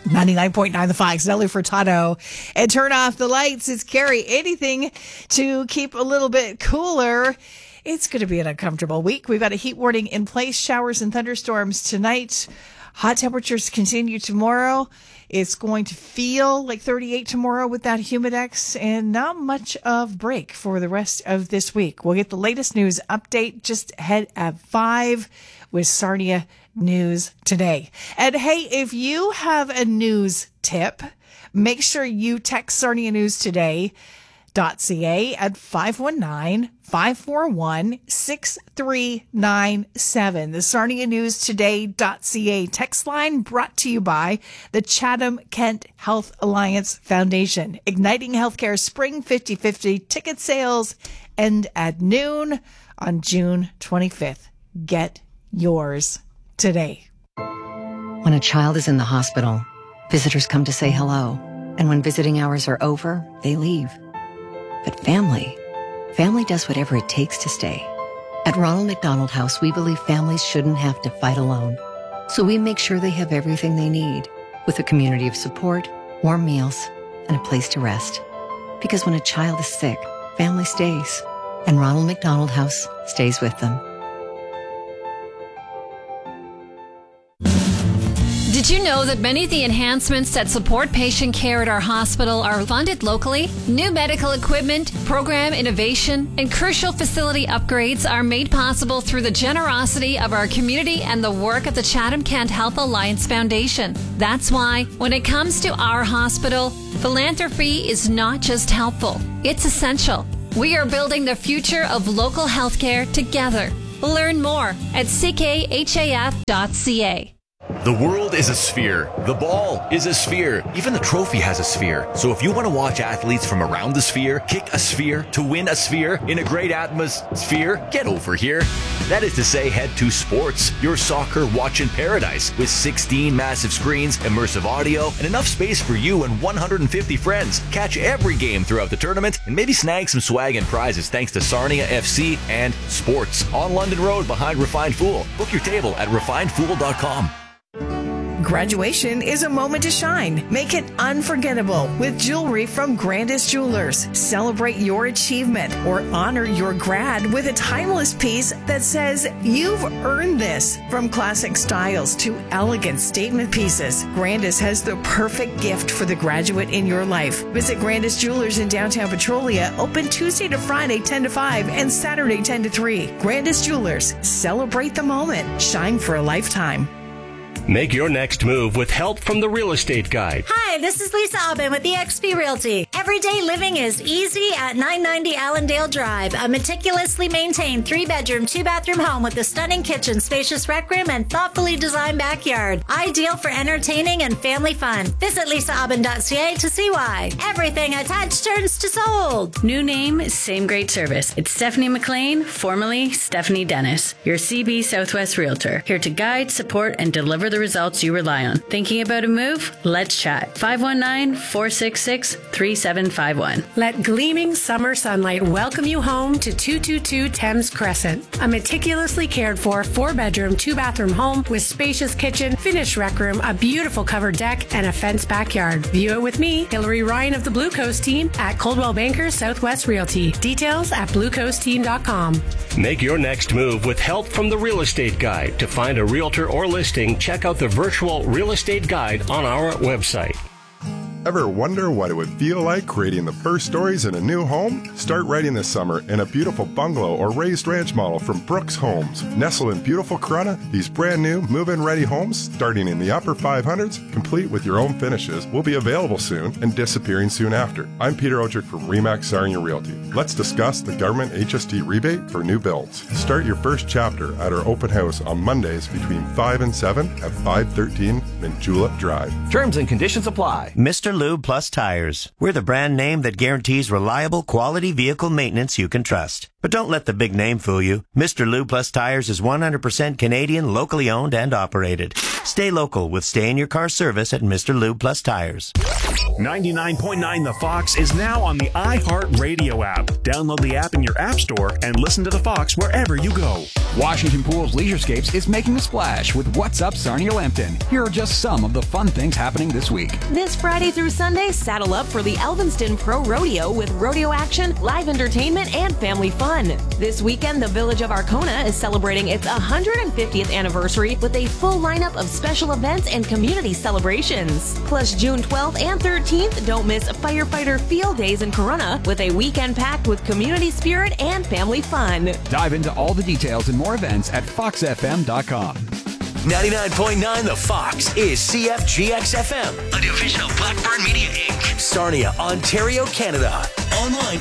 99.9 The Fox, Nelly Furtado. And turn off the lights. It's Carrie. Anything to keep a little bit cooler. It's going to be an uncomfortable week. We've got a heat warning in place. Showers and thunderstorms tonight. Hot temperatures continue tomorrow. It's going to feel like 38 tomorrow with that humidex, and not much of break for the rest of this week. We'll get the latest news update just ahead at 5 with Sarnia News Today. And hey, if you have a news tip, make sure you text Sarnia News Today.ca at 519-541-6397. The Sarnia News Today.ca text line brought to you by the Chatham Kent Health Alliance Foundation. Igniting Healthcare Spring 50/50 ticket sales end at noon on June 25th. Get yours today. When a child is in the hospital, visitors come to say hello. And when visiting hours are over, they leave. But family does whatever it takes to stay. At Ronald McDonald House, we believe families shouldn't have to fight alone. So we make sure they have everything they need, with a community of support, warm meals, and a place to rest. Because when a child is sick, family stays. And Ronald McDonald House stays with them. Did you know that many of the enhancements that support patient care at our hospital are funded locally? New medical equipment, program innovation, and crucial facility upgrades are made possible through the generosity of our community and the work of the Chatham Kent Health Alliance Foundation. That's why, when it comes to our hospital, philanthropy is not just helpful, it's essential. We are building the future of local healthcare together. Learn more at ckhaf.ca. The world is a sphere. The ball is a sphere. Even the trophy has a sphere. So if you want to watch athletes from around the sphere, kick a sphere, to win a sphere, in a great atmosphere, get over here. That is to say, head to Sports, your soccer watch in paradise, with 16 massive screens, immersive audio, and enough space for you and 150 friends. Catch every game throughout the tournament, and maybe snag some swag and prizes thanks to Sarnia FC and Sports on London Road behind Refined Fool. Book your table at refinedfool.com. Graduation is a moment to shine. Make it unforgettable with jewelry from Grandis Jewelers. Celebrate your achievement or honor your grad with a timeless piece that says you've earned this. From classic styles to elegant statement pieces, Grandis has the perfect gift for the graduate in your life. Visit Grandis Jewelers in downtown Petrolia, open Tuesday to Friday 10 to 5 and Saturday 10 to 3. Grandis Jewelers, celebrate the moment. Shine for a lifetime. Make your next move with help from the Real Estate Guide. Hi, this is Lisa Aubin with eXp Realty. Everyday living is easy at 990 Allendale Drive. A meticulously maintained 3-bedroom, 2-bathroom home with a stunning kitchen, spacious rec room, and thoughtfully designed backyard. Ideal for entertaining and family fun. Visit lisaaubin.ca to see why. Everything I touch turns to sold. New name, same great service. It's Stephanie McLean, formerly Stephanie Dennis, your CB Southwest Realtor. Here to guide, support, and deliver the results you rely on. Thinking about a move? Let's chat. 519-466-3751. Let gleaming summer sunlight welcome you home to 222 Thames Crescent. A meticulously cared for 4-bedroom, 2-bathroom home with spacious kitchen, finished rec room, a beautiful covered deck, and a fenced backyard. View it with me, Hillary Ryan of the Blue Coast team at Coldwell Banker Southwest Realty. Details at bluecoastteam.com. Make your next move with help from the Real Estate Guide. To find a realtor or listing, check out the virtual Real Estate Guide on our website. Ever wonder what it would feel like creating the first stories in a new home? Start writing this summer in a beautiful bungalow or raised ranch model from Brooks Homes. Nestled in beautiful Corunna, these brand new move-in ready homes, starting in the upper 500s, complete with your own finishes, will be available soon and disappearing soon after. I'm Peter Ojic from Remax Sarnia Realty. Let's discuss the government HST rebate for new builds. Start your first chapter at our open house on Mondays between 5 and 7 at 513 Minjula Drive. Terms and conditions apply. Mr. Lube Plus Tires. We're the brand name that guarantees reliable, quality vehicle maintenance you can trust. But don't let the big name fool you. Mr. Lube Plus Tires is 100% Canadian, locally owned and operated. Stay local with stay-in-your-car service at Mr. Lube Plus Tires. 99.9 The Fox is now on the iHeartRadio app. Download the app in your app store and listen to The Fox wherever you go. Washington Pools Leisurescapes is making a splash with What's Up Sarnia Lambton. Here are just some of the fun things happening this week. This Friday through Sunday, saddle up for the Elvinston Pro Rodeo with rodeo action, live entertainment, and family fun. This weekend, the Village of Arcona is celebrating its 150th anniversary with a full lineup of special events and community celebrations. Plus, June 12th and 13th, don't miss Firefighter Field Days in Corunna with a weekend packed with community spirit and family fun. Dive into all the details and more events at foxfm.com. 99.9 The Fox is CFGX FM, a division of Blackburn Media Inc. Sarnia, Ontario, Canada. Online